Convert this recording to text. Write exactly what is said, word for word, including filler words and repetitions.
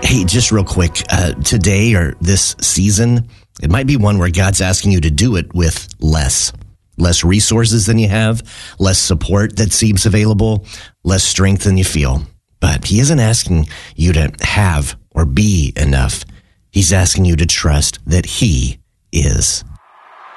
Hey, just real quick, uh, today or this season, it might be one where God's asking you to do it with less. Less resources than you have, less support that seems available, less strength than you feel. But he isn't asking you to have or be enough. He's asking you to trust that he is